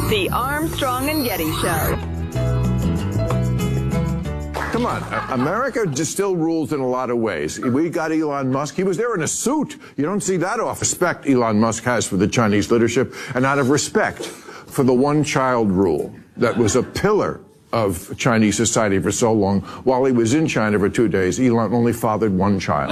The Armstrong and Getty Show. Come on, America just still rules in a lot of ways. We got Elon Musk. He was there in a suit. You don't see that off. Respect Elon Musk has for the Chinese leadership, and out of respect for the one-child rule that was a pillar of Chinese society for so long. While he was in China for 2 days, Elon only fathered one child.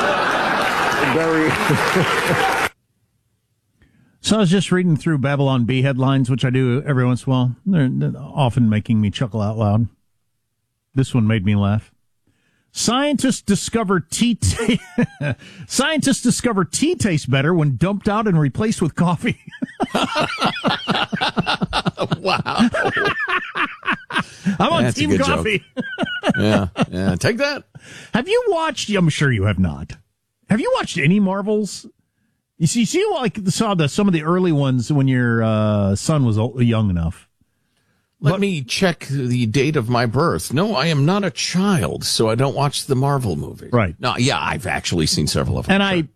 So I was just reading through Babylon Bee headlines, which I do every once in a while. They're often making me chuckle out loud. This one made me laugh. Scientists discover tea tastes better when dumped out and replaced with coffee. Wow. I'm on Team Coffee. Yeah, take that. Have you watched, I'm sure you have not. Have you watched any Marvels? You saw some of the early ones when your son was young enough. Let me check the date of my birth. No, I am not a child, so I don't watch the Marvel movies. Right. No, yeah, I've actually seen several of them. And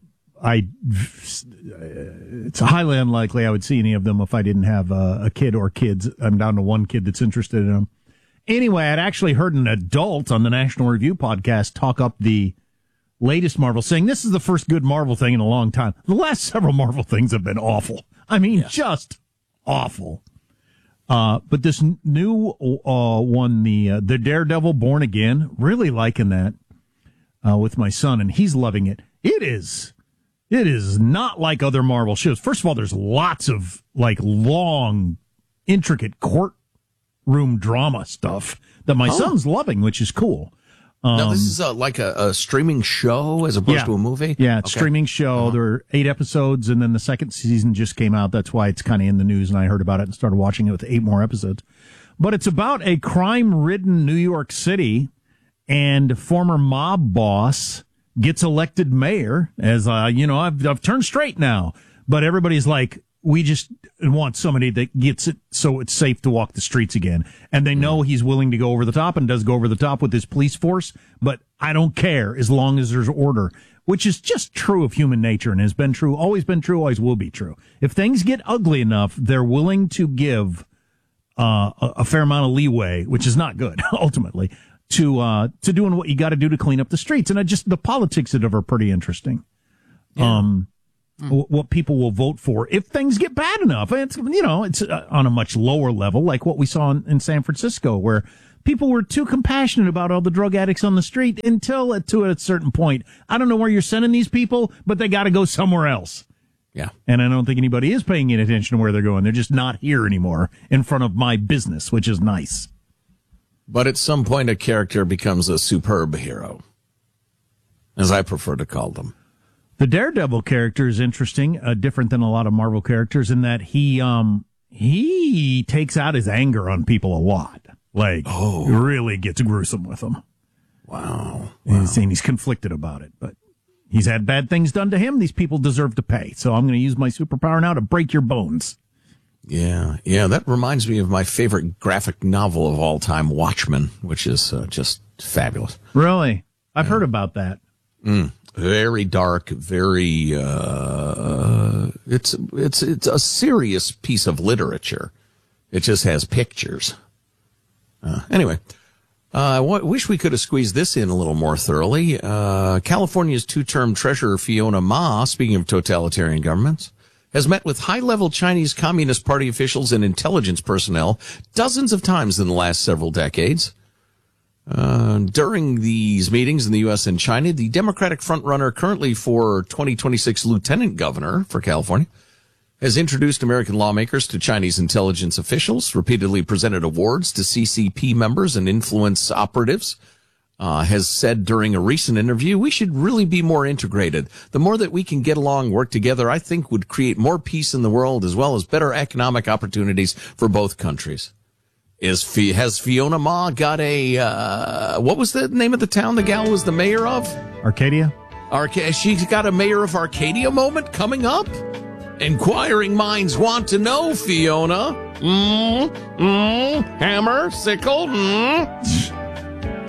it's highly unlikely I would see any of them if I didn't have a kid or kids. I'm down to one kid that's interested in them. Anyway, I'd actually heard an adult on the National Review podcast talk up the latest Marvel, saying this is the first good Marvel thing in a long time. The last several Marvel things have been awful. I mean, just awful. But this new one, the Daredevil Born Again, really liking that with my son, and he's loving it. It is not like other Marvel shows. First of all, there's lots of long, intricate courtroom drama stuff that my son's loving, which is cool. Now, this is like a streaming show as opposed to a movie? Yeah, it's streaming show. There are 8 episodes, and then the second season just came out. That's why it's kind of in the news, and I heard about it and started watching it with 8 more episodes. But it's about a crime-ridden New York City, and former mob boss gets elected mayor as, I've turned straight now. But everybody's like, we just want somebody that gets it so it's safe to walk the streets again. And they know he's willing to go over the top and does go over the top with his police force, but I don't care as long as there's order, which is just true of human nature and has been true, always will be true. If things get ugly enough, they're willing to give a fair amount of leeway, which is not good, ultimately, to doing what you got to do to clean up the streets. And the politics of it are pretty interesting. Yeah. What people will vote for if things get bad enough. It's on a much lower level, like what we saw in San Francisco, where people were too compassionate about all the drug addicts on the street until at a certain point. I don't know where you're sending these people, but they got to go somewhere else. Yeah. And I don't think anybody is paying any attention to where they're going. They're just not here anymore in front of my business, which is nice. But at some point, a character becomes a superb hero, as I prefer to call them. The Daredevil character is interesting, different than a lot of Marvel characters in that he takes out his anger on people a lot. Really gets gruesome with them. Wow. He's conflicted about it, but he's had bad things done to him. These people deserve to pay. So I'm going to use my superpower now to break your bones. Yeah. That reminds me of my favorite graphic novel of all time, Watchmen, which is just fabulous. Really? I've heard about that. Very dark, very, it's a serious piece of literature. It just has pictures. Anyway, wish we could have squeezed this in a little more thoroughly. California's 2-term treasurer Fiona Ma, speaking of totalitarian governments, has met with high-level Chinese Communist Party officials and intelligence personnel dozens of times in the last several decades. During these meetings in the U.S. and China, the Democratic frontrunner currently for 2026 lieutenant governor for California has introduced American lawmakers to Chinese intelligence officials, repeatedly presented awards to CCP members and influence operatives, has said during a recent interview, we should really be more integrated. The more that we can get along, work together, I think would create more peace in the world as well as better economic opportunities for both countries. Has Fiona Ma got what was the name of the town the gal was the mayor of? Arcadia? She's got a mayor of Arcadia moment coming up? Inquiring minds want to know, Fiona. Hammer, sickle,